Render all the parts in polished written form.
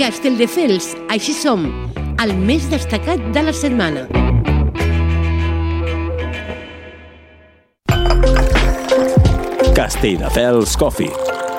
Castelldefels, així som, el més destacat de la setmana. Castelldefels Coffee.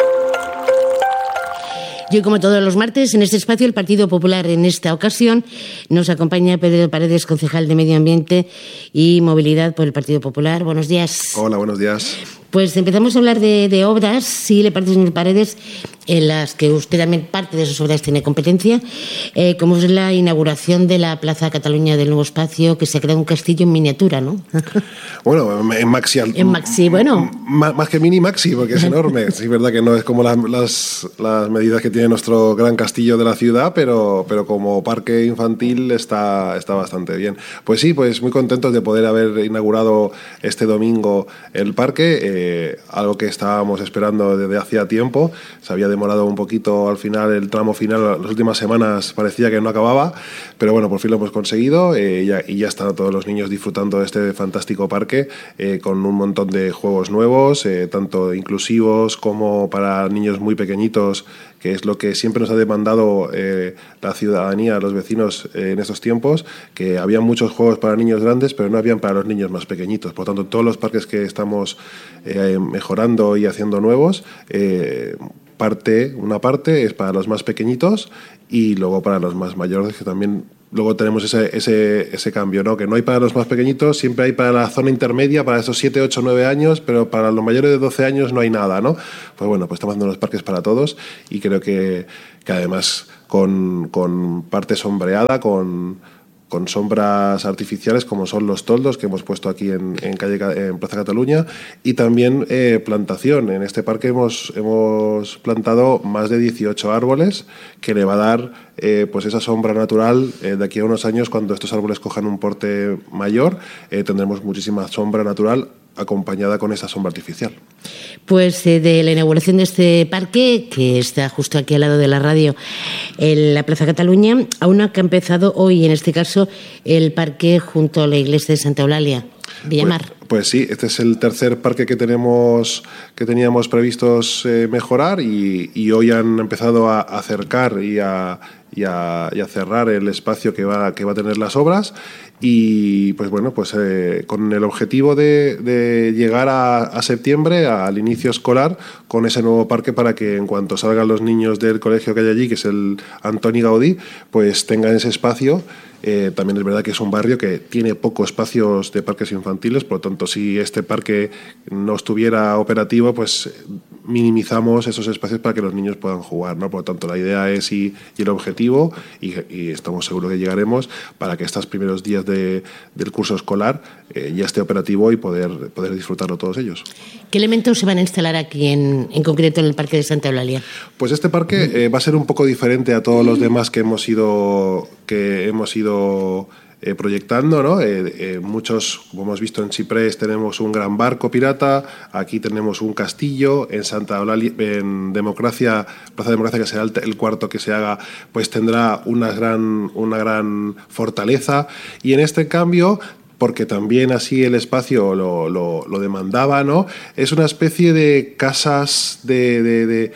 Y como todos los martes, en este espacio el Partido Popular. En esta ocasión nos acompaña Pedro Paredes, concejal de Medio Ambiente y Movilidad por el Partido Popular. Buenos días. Hola, buenos días. Pues empezamos a hablar de obras, si le parece, señor Paredes, en las que usted también parte de esas obras tiene competencia, como es la inauguración de la Plaza Cataluña, del nuevo espacio, que se ha creado un castillo en miniatura, ¿no? Bueno, en maxi, bueno. Más que mini, maxi, porque es enorme. Sí, es verdad que no es como las medidas que tiene nuestro gran castillo de la ciudad, pero como parque infantil está bastante bien. Pues sí, pues muy contentos de poder haber inaugurado este domingo el parque, algo que estábamos esperando desde hacía tiempo. Se había demorado un poquito al final, el tramo final, las últimas semanas parecía que no acababa, pero bueno, por fin lo hemos conseguido, y ya están todos los niños disfrutando de este fantástico parque, con un montón de juegos nuevos, tanto inclusivos como para niños muy pequeñitos, que es lo que siempre nos ha demandado la ciudadanía, los vecinos, en estos tiempos, que había muchos juegos para niños grandes, pero no habían para los niños más pequeñitos. Por lo tanto, todos los parques que estamos mejorando y haciendo nuevos, una parte es para los más pequeñitos y luego para los más mayores, que también luego tenemos ese cambio, ¿no? Que no hay para los más pequeñitos, siempre hay para la zona intermedia, para esos 7, 8, 9 años, pero para los mayores de 12 años no hay nada, ¿no? Pues bueno, pues estamos dando los parques para todos, y creo que además con parte sombreada, con sombras artificiales, como son los toldos que hemos puesto aquí en Plaza Cataluña, y también plantación. En este parque hemos plantado más de 18 árboles, que le va a dar pues esa sombra natural. De aquí a unos años, cuando estos árboles cojan un porte mayor, tendremos muchísima sombra natural acompañada con esa sombra artificial. Pues de la inauguración de este parque, que está justo aquí al lado de la radio, en la Plaza Cataluña, a una que ha empezado hoy, en este caso, el parque junto a la iglesia de Santa Eulalia, Villamar. Pues sí, este es el tercer parque que teníamos previstos mejorar, y hoy han empezado a acercar y a cerrar el espacio que va a tener las obras. Y pues bueno, pues con el objetivo de llegar a septiembre, al inicio escolar, con ese nuevo parque, para que en cuanto salgan los niños del colegio que hay allí, que es el Antoni Gaudí, pues tengan ese espacio. También es verdad que es un barrio que tiene pocos espacios de parques infantiles, por lo tanto, si este parque no estuviera operativo, pues minimizamos esos espacios para que los niños puedan jugar, ¿no? Por lo tanto, la idea es y el objetivo, y estamos seguros que llegaremos, para que estos primeros días del curso escolar ya esté operativo y poder disfrutarlo todos ellos. ¿Qué elementos se van a instalar aquí en concreto en el Parque de Santa Eulalia? Pues este parque va a ser un poco diferente a todos los demás que hemos ido proyectando, ¿no? Muchos, como hemos visto en Chiprés, tenemos un gran barco pirata, aquí tenemos un castillo, en Santa Eulalia, en Democracia, Plaza Democracia, que será el cuarto que se haga, pues tendrá una gran fortaleza, y en este cambio, porque también así el espacio lo demandaba, ¿no? Es una especie de casas de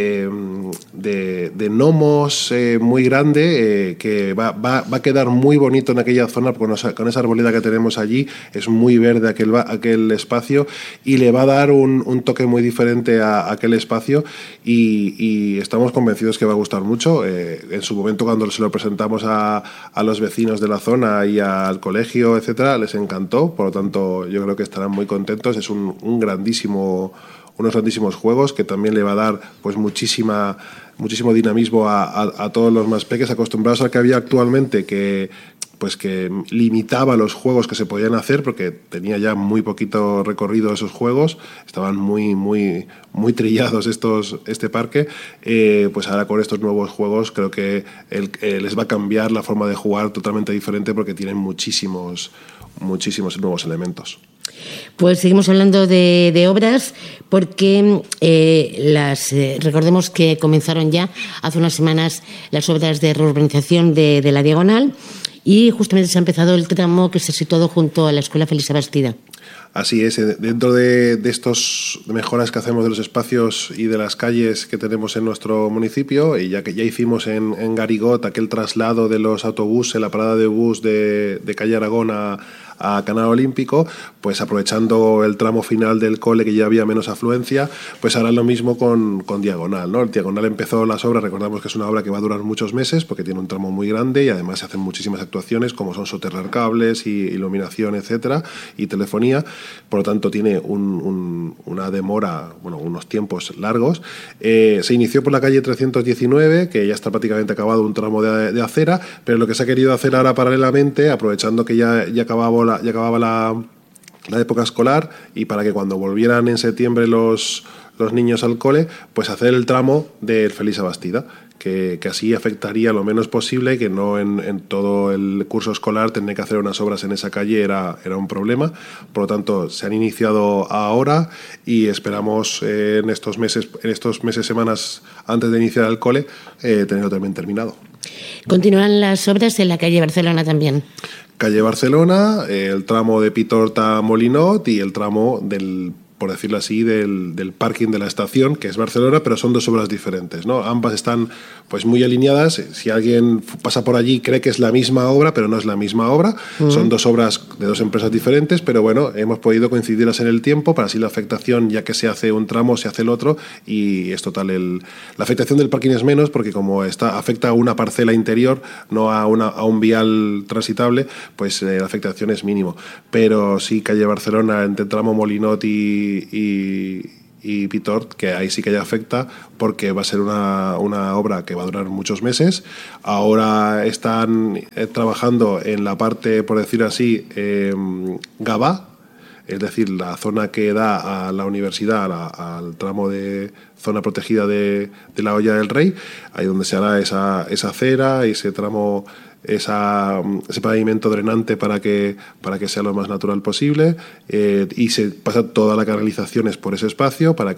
gnomos muy grande, que va a quedar muy bonito en aquella zona, con esa arboleda que tenemos allí. Es muy verde aquel espacio, y le va a dar un toque muy diferente a aquel espacio, y estamos convencidos que va a gustar mucho. En su momento, cuando se lo presentamos a los vecinos de la zona y al colegio, etcétera, les encantó. Por lo tanto, yo creo que estarán muy contentos. Es unos grandísimos juegos, que también le va a dar pues muchísimo dinamismo a todos los más pequeños, acostumbrados al que había actualmente, que limitaba los juegos que se podían hacer, porque tenía ya muy poquito recorrido esos juegos, estaban muy trillados este parque. Pues ahora, con estos nuevos juegos, creo que les va a cambiar la forma de jugar totalmente diferente, porque tienen muchísimos nuevos elementos. Pues seguimos hablando de obras, porque recordemos que comenzaron ya hace unas semanas las obras de reurbanización de la Diagonal, y justamente se ha empezado el tramo que está situado junto a la Escuela Félix Bastida. Así es, dentro de estos mejoras que hacemos de los espacios y de las calles que tenemos en nuestro municipio, y ya que ya hicimos en Garigot aquel traslado de los autobuses, la parada de bus de calle Aragón a Canal Olímpico, pues aprovechando el tramo final del cole que ya había menos afluencia, pues harán lo mismo con Diagonal, ¿no? El Diagonal empezó las obras, recordamos que es una obra que va a durar muchos meses porque tiene un tramo muy grande y además se hacen muchísimas actuaciones como son soterrar cables y iluminación, etcétera, y telefonía, por lo tanto tiene una demora, bueno, unos tiempos largos. Se inició por la calle 319, que ya está prácticamente acabado un tramo de acera, pero lo que se ha querido hacer ahora paralelamente, aprovechando que ya acababa la época escolar y para que cuando volvieran en septiembre los niños al cole, pues hacer el tramo del Félix Abastida, que así afectaría lo menos posible, que no en todo el curso escolar tener que hacer unas obras en esa calle era un problema. Por lo tanto, se han iniciado ahora y esperamos en estos meses, semanas antes de iniciar el cole, tenerlo también terminado. ¿Continúan las obras en la calle Barcelona también? Calle Barcelona, el tramo de Pitorta a Molinot y el tramo del, por decirlo así, del parking de la estación, que es Barcelona, pero son dos obras diferentes, ¿no? Ambas están pues muy alineadas. Si alguien pasa por allí cree que es la misma obra, pero no es la misma obra. Son dos obras de dos empresas diferentes, pero bueno, hemos podido coincidirlas en el tiempo para así la afectación, ya que se hace un tramo, se hace el otro y es total. La afectación del parking es menos porque como afecta a una parcela interior, no a un vial transitable, pues la afectación es mínimo. Pero sí, calle Barcelona, entre tramo Molinot y Pitort, que ahí sí que ya afecta porque va a ser una obra que va a durar muchos meses. Ahora están trabajando en la parte, por decir así, Gabá, es decir, la zona que da a la universidad, al tramo de zona protegida de la Hoya del Rey, ahí donde se hará esa acera, ese tramo, ese pavimento drenante para que sea lo más natural posible, y se pasa toda la canalizaciones por ese espacio para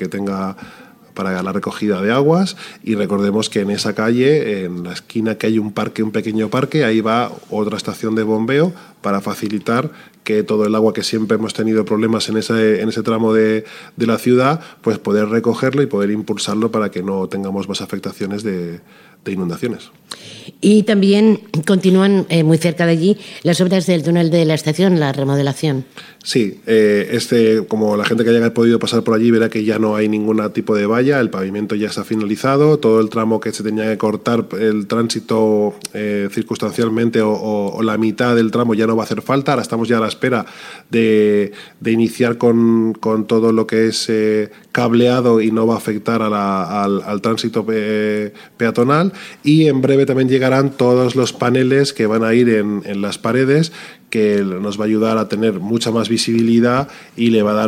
la recogida de aguas. Y recordemos que en esa calle, en la esquina que hay un pequeño parque, ahí va otra estación de bombeo para facilitar que todo el agua que siempre hemos tenido problemas en ese tramo de la ciudad, pues poder recogerlo y poder impulsarlo para que no tengamos más afectaciones de inundaciones. Y también continúan muy cerca de allí las obras del túnel de la estación, la remodelación. Sí, como la gente que haya podido pasar por allí verá que ya no hay ningún tipo de valla, el pavimento ya está finalizado, todo el tramo que se tenía que cortar, el tránsito circunstancialmente o la mitad del tramo ya no va a hacer falta. Ahora estamos ya a la espera de iniciar con todo lo que es cableado y no va a afectar al tránsito peatonal, y en breve también llegarán todos los paneles que van a ir en las paredes, que nos va a ayudar a tener mucha más visibilidad y le va a dar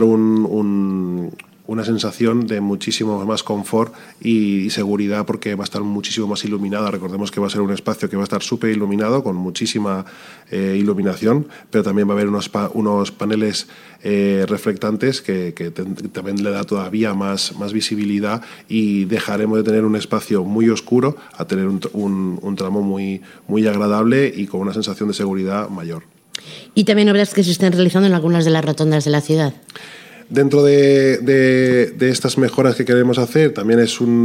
una sensación de muchísimo más confort y seguridad, porque va a estar muchísimo más iluminada. Recordemos que va a ser un espacio que va a estar súper iluminado, con muchísima iluminación, pero también va a haber unos paneles reflectantes que también le da todavía más visibilidad, y dejaremos de tener un espacio muy oscuro a tener un tramo muy, muy agradable y con una sensación de seguridad mayor. Y también obras que se están realizando en algunas de las rotondas de la ciudad. Dentro de estas mejoras que queremos hacer, también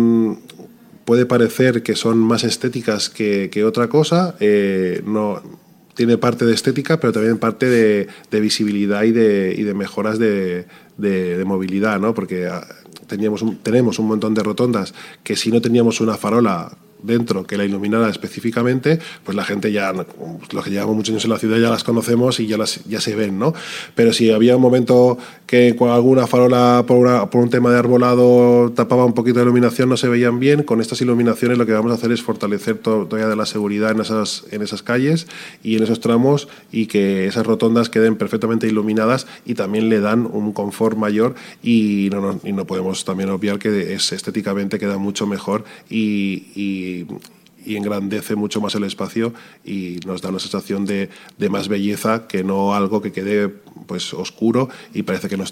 puede parecer que son más estéticas que otra cosa. No tiene parte de estética, pero también parte de visibilidad y de mejoras de movilidad, ¿no? Porque tenemos un montón de rotondas que, si no teníamos una farola dentro que la iluminara específicamente, pues la gente ya, los que llevamos muchos años en la ciudad, ya las conocemos y ya se ven, ¿no? Pero si había un momento que con alguna farola por un tema de arbolado tapaba un poquito de iluminación, no se veían bien, con estas iluminaciones lo que vamos a hacer es fortalecer todavía de la seguridad en esas calles y en esos tramos, y que esas rotondas queden perfectamente iluminadas y también le dan un confort mayor, y no podemos también obviar que estéticamente queda mucho mejor y engrandece mucho más el espacio y nos da una sensación de más belleza, que no algo que quede pues oscuro y parece que no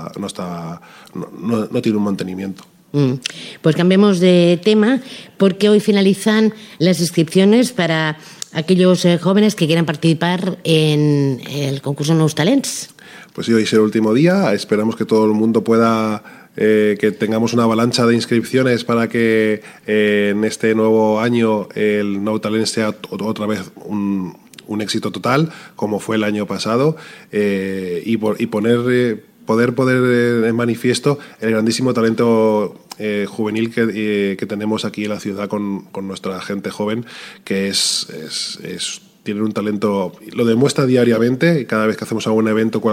tiene un mantenimiento. Pues cambiemos de tema, porque hoy finalizan las inscripcions para aquellos jóvenes que quieran participar en el concurso Nous Talents. Pues sí, hoy es el último día. Esperamos que todo el mundo pueda, que tengamos una avalancha de inscripciones para que en este nuevo año el Nou Talent sea otra vez un éxito total, como fue el año pasado, y poder en manifiesto el grandísimo talento juvenil que tenemos aquí en la ciudad con nuestra gente joven, que tienen un talento, lo demuestra diariamente, y cada vez que hacemos algún evento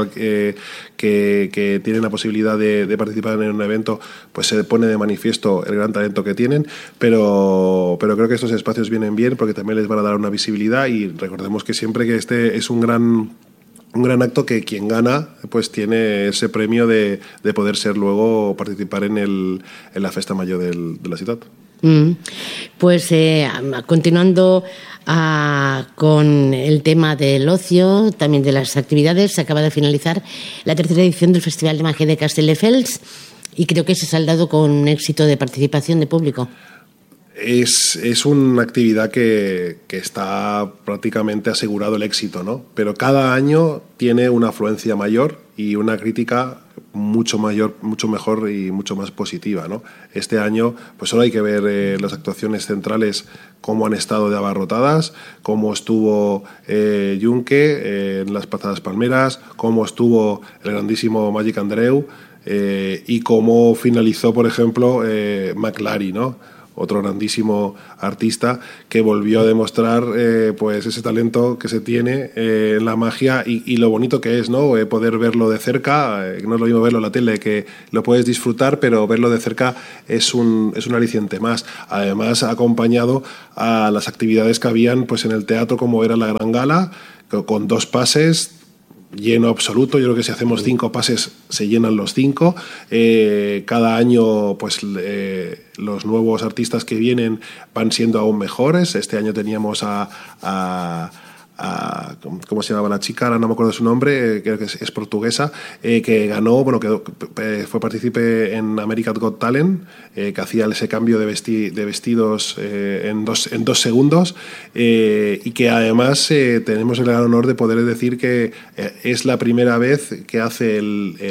que tienen la posibilidad de participar en un evento, pues se pone de manifiesto el gran talento que tienen, pero creo que estos espacios vienen bien porque también les van a dar una visibilidad, y recordemos que siempre que este es un gran acto, que quien gana pues tiene ese premio de poder ser luego participar en la festa mayor de la ciudad. Pues continuando con el tema del ocio, también de las actividades, se acaba de finalizar la tercera edición del Festival de Magia de Castelldefels y creo que se ha saldado con un éxito de participación de público. Es una actividad que está prácticamente asegurado el éxito, ¿no? Pero cada año tiene una afluencia mayor y una crítica mucho mayor, mucho mejor y mucho más positiva, ¿no? Este año pues solo hay que ver las actuaciones centrales, cómo han estado de abarrotadas, cómo estuvo Junque en las Pasadas Palmeras, cómo estuvo el grandísimo Magic Andreu y cómo finalizó, por ejemplo, McLary, ¿no? Otro grandísimo artista que volvió a demostrar pues ese talento que se tiene en la magia y lo bonito que es, ¿no? Poder verlo de cerca, no es lo mismo verlo en la tele, que lo puedes disfrutar, pero verlo de cerca es un aliciente más. Además, acompañado a las actividades que habían pues en el teatro, como era la Gran Gala, con 2 pases, lleno absoluto. Yo creo que si hacemos 5 pases se llenan los 5. Cada año pues los nuevos artistas que vienen van siendo aún mejores. Este año teníamos ¿cómo se llamaba la chica? Ahora no me acuerdo su nombre, creo que es portuguesa, que ganó, fue partícipe en America's Got Talent, que hacía ese cambio de vestidos en dos segundos, y que además tenemos el gran honor de poder decir que es la primera vez que hace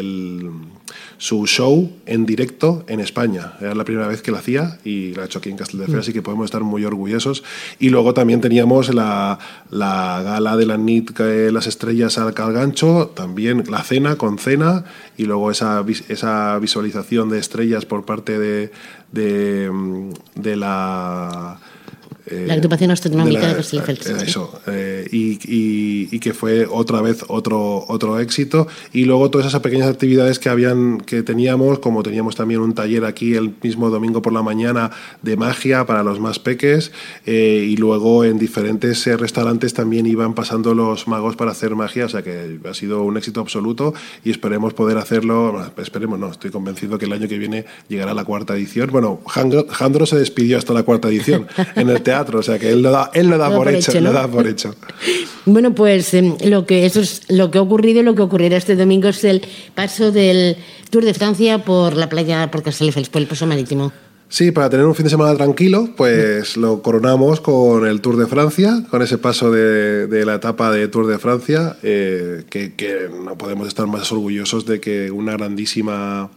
su show en directo en España. Era la primera vez que lo hacía y lo ha hecho aquí en Castelldefels, así que podemos estar muy orgullosos. Y luego también teníamos la gala de la NIT, las estrellas al gancho, también la cena con cena, y luego esa visualización de estrellas por parte de la agrupación astronómica de Castelldefels. Eso, y que fue otra vez otro éxito. Y luego todas esas pequeñas actividades que teníamos, como teníamos también un taller aquí el mismo domingo por la mañana de magia para los más peques, y luego en diferentes restaurantes también iban pasando los magos para hacer magia, o sea que ha sido un éxito absoluto y esperemos poder hacerlo. Estoy convencido que el año que viene llegará la 4ª edición. Bueno, Jandro se despidió hasta la 4ª edición en el teatro, o sea que él lo da por hecho, ¿no? Lo da por hecho. Bueno, pues eso es lo que ha ocurrido y lo que ocurrirá este domingo es el paso del Tour de Francia por la playa, por Castelldefels, por el paso marítimo. Sí, para tener un fin de semana tranquilo, pues lo coronamos con el Tour de Francia, con ese paso de la etapa de Tour de Francia, que no podemos estar más orgullosos de que una grandísima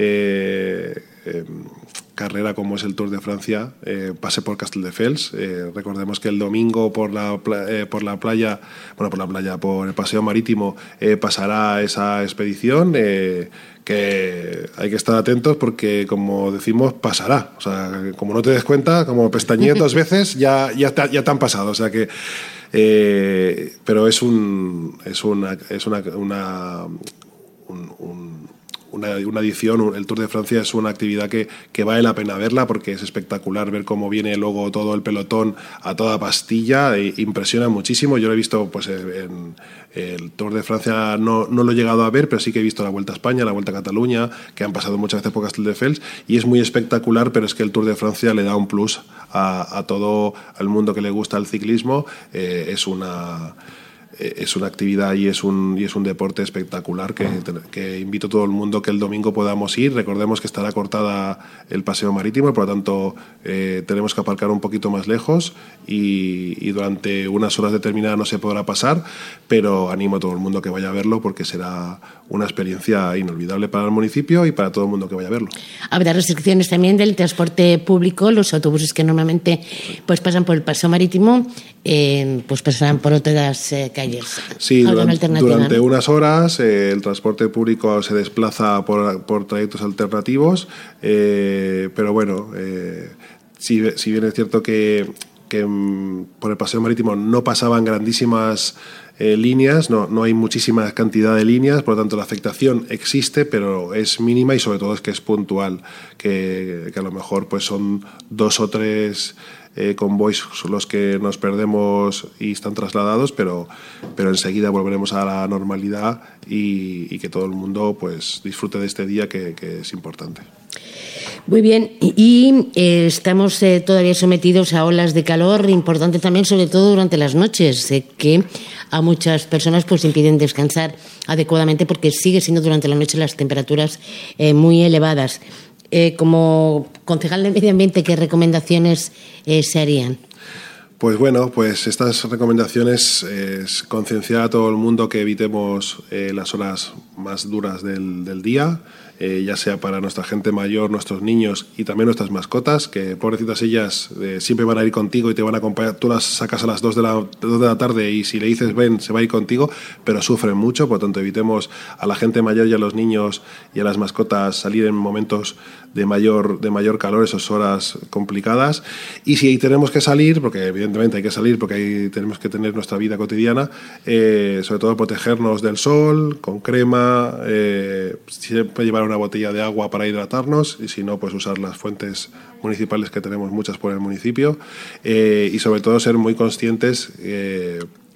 carrera como es el Tour de Francia pase por Castelldefels. Recordemos que el domingo por el paseo marítimo pasará esa expedición, que hay que estar atentos porque, como decimos, pasará. O sea, como no te des cuenta, como pestañees 2 veces, ya te han pasado. O sea que pero es una edición, el Tour de Francia es una actividad que vale la pena verla porque es espectacular ver cómo viene luego todo el pelotón a toda pastilla, e impresiona muchísimo. Yo lo he visto pues en el Tour de Francia, no lo he llegado a ver, pero sí que he visto la Vuelta a España, la Vuelta a Cataluña, que han pasado muchas veces por Castelldefels, y es muy espectacular, pero es que el Tour de Francia le da un plus a todo el mundo que le gusta el ciclismo. es una actividad y es un deporte espectacular que invito a todo el mundo que el domingo podamos ir. Recordemos que estará cortada el paseo marítimo, por lo tanto tenemos que aparcar un poquito más lejos y durante unas horas determinadas no se podrá pasar, pero animo a todo el mundo que vaya a verlo porque será una experiencia inolvidable para el municipio y para todo el mundo que vaya a verlo. Habrá restricciones también del transporte público. Los autobuses que normalmente pues pasan por el paseo marítimo pues pasarán por otras calles. Sí, durante unas horas el transporte público se desplaza por trayectos alternativos, pero bueno, si bien es cierto que por el paseo marítimo no pasaban grandísimas líneas, no hay muchísima cantidad de líneas, por lo tanto la afectación existe, pero es mínima y sobre todo es que es puntual, que a lo mejor pues son 2 o 3 convoys los que nos perdemos y están trasladados, pero enseguida volveremos a la normalidad y que todo el mundo pues disfrute de este día que es importante. Muy bien, y estamos todavía sometidos a olas de calor, importante también, sobre todo durante las noches, que a muchas personas pues impiden descansar adecuadamente porque sigue siendo durante la noche las temperaturas muy elevadas. Como concejal de Medio Ambiente, ¿qué recomendaciones se harían? Pues bueno, pues estas recomendaciones es concienciar a todo el mundo que evitemos las horas más duras del día, ya sea para nuestra gente mayor, nuestros niños y también nuestras mascotas, que pobrecitas ellas siempre van a ir contigo y te van a acompañar. Tú las sacas a las 2 de la tarde y si le dices ven, se va a ir contigo, pero sufren mucho, por lo tanto evitemos a la gente mayor y a los niños y a las mascotas salir en momentos de mayor calor, esas horas complicadas. Y si tenemos que salir, porque evidentemente hay que salir porque ahí tenemos que tener nuestra vida cotidiana, sobre todo protegernos del sol, con crema, siempre llevar una botella de agua para hidratarnos y si no, pues usar las fuentes municipales que tenemos muchas por el municipio y sobre todo ser muy conscientes